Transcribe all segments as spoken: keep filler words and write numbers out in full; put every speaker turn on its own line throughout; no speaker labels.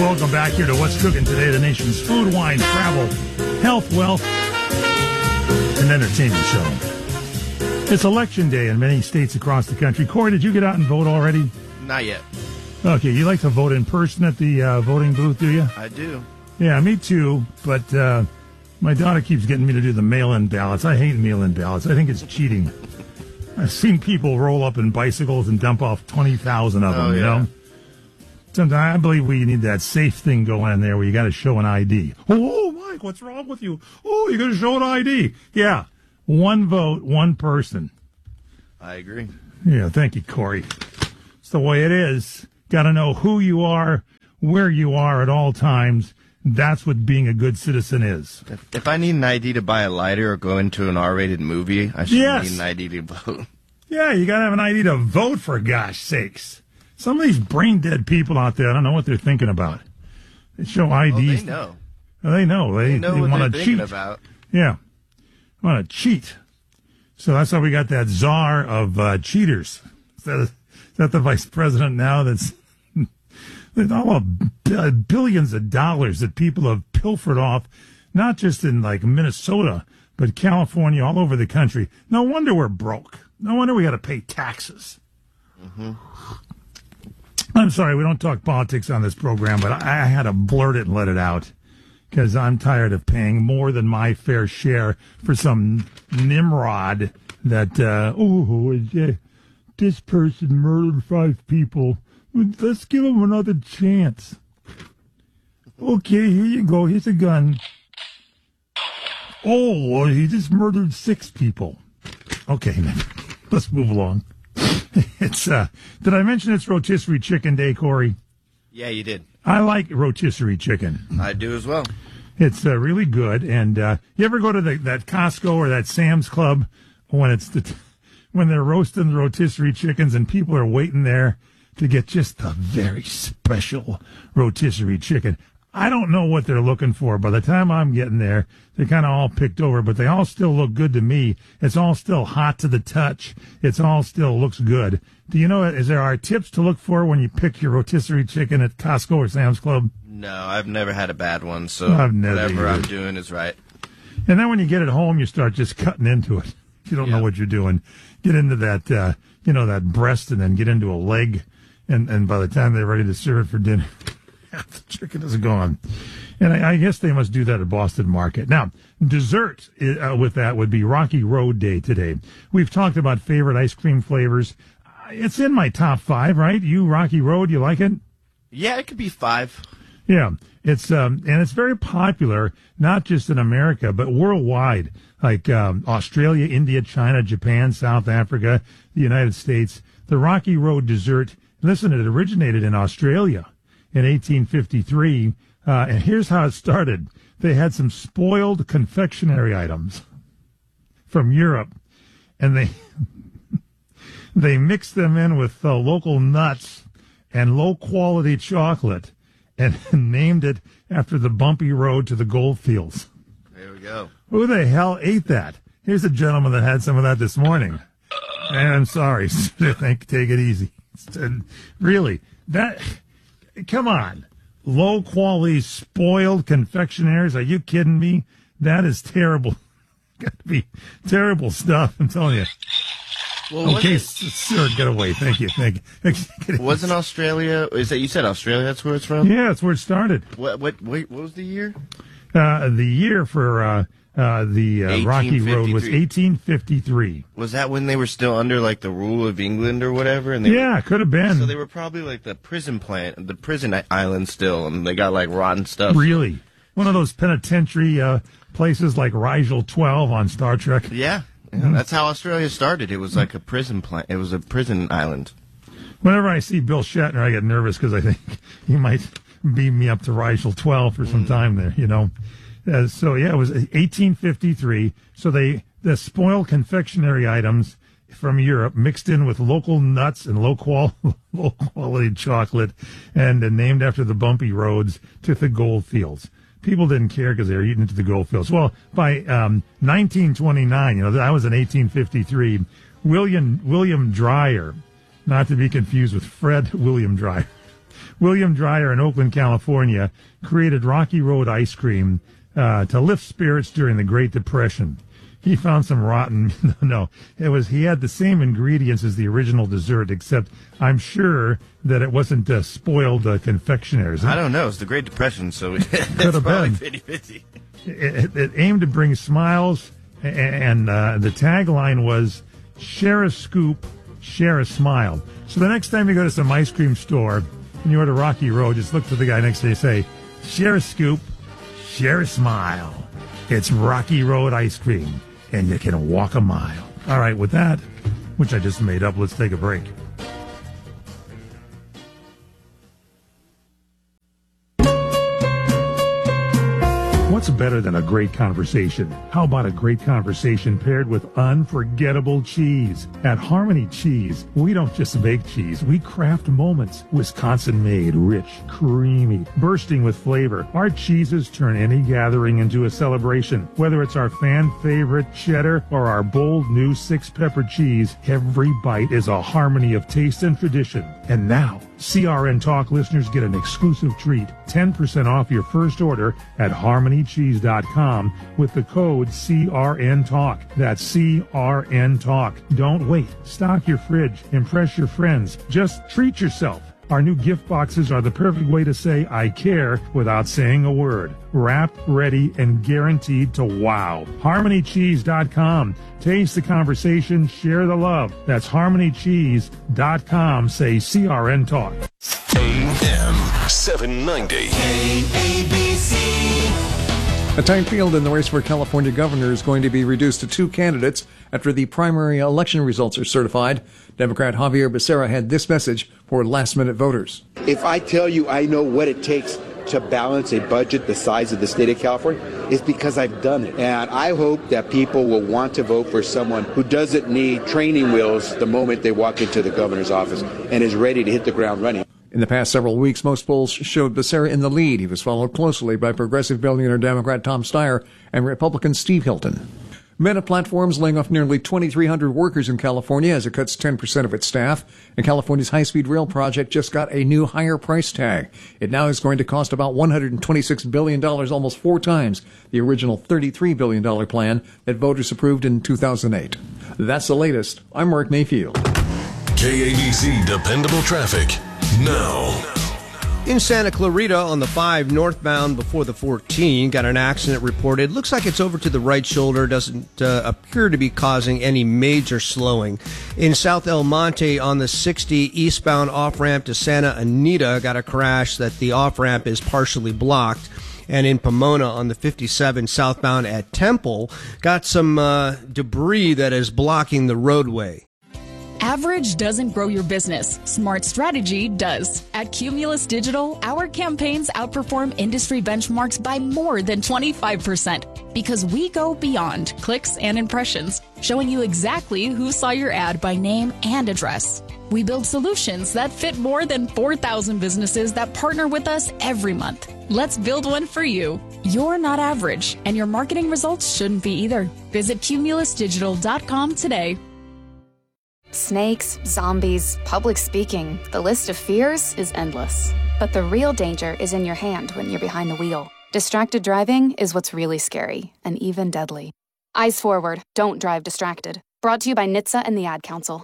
welcome back here to What's Cooking Today, the nation's food, wine, travel, health, wealth, and entertainment show. It's election day in many states across the country. Corey, did you get out and vote already?
Not yet.
Okay, you like to vote in person at the uh, voting booth, do you?
I do.
Yeah, me too, but uh, my daughter keeps getting me to do the mail-in ballots. I hate mail-in ballots. I think it's cheating. I've seen people roll up in bicycles and dump off twenty thousand of them,
oh, yeah.
you know? Sometimes I believe we need that safe thing going in there where you got to show an I D. Oh, Mike, what's wrong with you? Oh, you got to show an I D. Yeah, one vote, one person.
I agree.
Yeah, thank you, Corey. It's the way it is. Got to know who you are, where you are at all times. That's what being a good citizen is.
If, if I need an I D to buy a lighter or go into an R-rated movie, I should
yes.
need an I D to vote.
Yeah, you got to have an I D to vote, for gosh sakes. Some of these brain-dead people out there, I don't know what they're thinking about. They show I Ds.
Oh, they know.
Well, they know. They,
they know
they
what
want
they're
to
thinking
cheat.
about.
Yeah. Want to cheat. So that's how we got that czar of uh, cheaters. Is that, is that the vice president now that's... There's all of billions of dollars that people have pilfered off, not just in like Minnesota, but California, all over the country. No wonder we're broke. No wonder we got to pay taxes.
Mm-hmm.
I'm sorry, we don't talk politics on this program, but I, I had to blurt it and let it out because I'm tired of paying more than my fair share for some Nimrod that, uh, oh, this person murdered five people. Let's give him another chance. Okay, here you go. Here's a gun. Oh, well, he just murdered six people. Okay, let's move along. It's uh, did I mention it's rotisserie chicken day, Corey?
Yeah, you did.
I like rotisserie chicken.
I do as well.
It's uh, really good. And uh, you ever go to the, that Costco or that Sam's Club when it's the when they're roasting the rotisserie chickens and people are waiting there to get just the very special rotisserie chicken? I don't know what they're looking for. By the time I'm getting there, they're kind of all picked over, but they all still look good to me. It's all still hot to the touch. It's all still looks good. Do you know, is there are tips to look for when you pick your rotisserie chicken at Costco or Sam's Club?
No, I've never had a bad one, so
I've never
whatever
either.
I'm doing is right.
And then when you get it home, you start just cutting into it. You don't
yeah.
know what you're doing. Get into that, uh, you know, that breast and then get into a leg. And and by the time they're ready to serve it for dinner, half the chicken is gone. And I, I guess they must do that at Boston Market. Now, dessert uh, with that would be Rocky Road Day today. We've talked about favorite ice cream flavors. Uh, it's in my top five, right? You, Rocky Road, you like it?
Yeah, it could be five.
Yeah, it's um, and it's very popular, not just in America, but worldwide, like um, Australia, India, China, Japan, South Africa, the United States. The Rocky Road dessert, listen, it originated in Australia in eighteen fifty-three, uh, and here's how it started. They had some spoiled confectionery items from Europe, and they they mixed them in with uh, local nuts and low-quality chocolate and named it after the bumpy road to the gold fields.
There we go.
Who the hell ate that? Here's a gentleman that had some of that this morning. And I'm sorry. Think, take it easy. Really, that, come on. Low quality, spoiled confectionaries. Are you kidding me? That is terrible. Got to be terrible stuff, I'm telling you.
Well,
okay, sir, get away. Thank you. Thank you.
Wasn't Australia, is that, you said Australia, that's where it's from?
Yeah, that's where it started.
What, what, wait, what was the year?
Uh, the year for, uh, Uh, the uh, Rocky Road was eighteen fifty-three.
Was that when they were still under like the rule of England or whatever? And they
yeah,
were,
could have been.
So they were probably like the prison plant, the prison island still, and they got like rotten stuff.
Really, one of those penitentiary uh, places like Rigel twelve on Star Trek.
Yeah, yeah mm-hmm. That's how Australia started. It was like a prison plant. It was a prison island.
Whenever I see Bill Shatner, I get nervous because I think he might beam me up to Rigel twelve for some mm. time there. You know. Uh, so, yeah, it was eighteen fifty-three. So they the spoiled confectionery items from Europe mixed in with local nuts and low, qual- low quality chocolate and uh, named after the bumpy roads to the gold fields. People didn't care because they were eating into the gold fields. Well, by um, nineteen twenty-nine, you know, that was in eighteen fifty-three, William, William Dreyer, not to be confused with Fred William Dreyer, William Dreyer in Oakland, California, created Rocky Road ice cream uh, to lift spirits during the Great Depression. He found some rotten, no, it was, he had the same ingredients as the original dessert, except I'm sure that it wasn't uh, spoiled uh, confectionaries.
I don't know. It's the Great Depression, so it's
Could have
probably
been.
fifty-fifty.
It, it, it aimed to bring smiles, and uh, the tagline was, share a scoop, share a smile. So the next time you go to some ice cream store and you order Rocky Road, just look to the guy next to you and say, share a scoop, share a smile. It's Rocky Road ice cream, and you can walk a mile. All right, with that, which I just made up, let's take a break. What's better than a great conversation? How about a great conversation paired with unforgettable cheese? At Harmony Cheese, we don't just make cheese, we craft moments. Wisconsin-made, rich, creamy, bursting with flavor. Our cheeses turn any gathering into a celebration. Whether it's our fan-favorite cheddar or our bold new six-pepper cheese, every bite is a harmony of taste and tradition. And now, C R N Talk listeners get an exclusive treat, ten percent off your first order at harmony cheese dot com with the code C R N Talk. That's C R N Talk. Don't wait. Stock your fridge. Impress your friends. Just treat yourself. Our new gift boxes are the perfect way to say I care without saying a word. Wrapped, ready, and guaranteed to wow. harmony cheese dot com. Taste the conversation, share the love. That's harmony cheese dot com. Say C R N Talk.
A M seven ninety.
A B C.
A tight field in the race for California governor is going to be reduced to two candidates after the primary election results are certified. Democrat Javier Becerra had this message for last-minute voters.
If I tell you I know what it takes to balance a budget the size of the state of California, it's because I've done it. And I hope that people will want to vote for someone who doesn't need training wheels the moment they walk into the governor's office and is ready to hit the ground running.
In the past several weeks, most polls showed Becerra in the lead. He was followed closely by progressive billionaire Democrat Tom Steyer and Republican Steve Hilton. Meta Platforms laying off nearly twenty-three hundred workers in California as it cuts ten percent of its staff. And California's high-speed rail project just got a new higher price tag. It now is going to cost about one hundred twenty-six billion dollars, almost four times the original thirty-three billion dollars plan that voters approved in two thousand eight. That's the latest. I'm Mark Mayfield.
K A B C Dependable Traffic now.
In Santa Clarita on the five northbound before the fourteen, got an accident reported. Looks like it's over to the right shoulder. Doesn't uh, appear to be causing any major slowing. In South El Monte on the sixty eastbound off-ramp to Santa Anita, got a crash that the off-ramp is partially blocked. And in Pomona on the fifty-seven southbound at Temple, got some uh, debris that is blocking the roadway.
Average doesn't grow your business. Smart strategy does. At Cumulus Digital, our campaigns outperform industry benchmarks by more than twenty-five percent because we go beyond clicks and impressions, showing you exactly who saw your ad by name and address. We build solutions that fit more than four thousand businesses that partner with us every month. Let's build one for you. You're not average, and your marketing results shouldn't be either. Visit cumulus digital dot com today.
Snakes, zombies, public speaking, the list of fears is endless. But the real danger is in your hand when you're behind the wheel. Distracted driving is what's really scary and even deadly. Eyes forward, don't drive distracted. Brought to you by N H T S A and the Ad Council.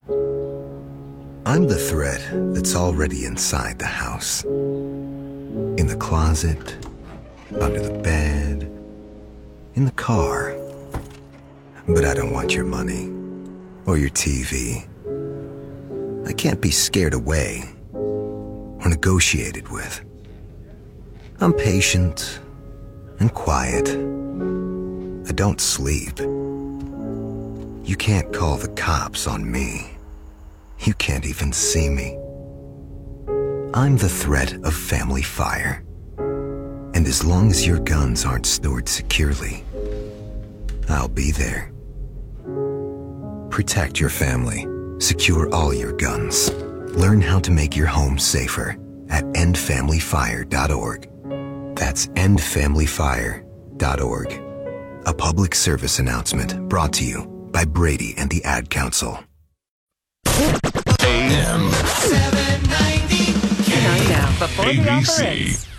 I'm the threat that's already inside the house. In the closet, under the bed, in the car. But I don't want your money. Or your T V. I can't be scared away or negotiated with. I'm patient and quiet. I don't sleep. You can't call the cops on me. You can't even see me. I'm the threat of family fire. And as long as your guns aren't stored securely, I'll be there. Protect your family. Secure all your guns. Learn how to make your home safer at end family fire dot org. That's end family fire dot org. A public service announcement brought to you by Brady and the Ad Council.
A M
seven ninety.
Try now before the offer
A B C.
ends.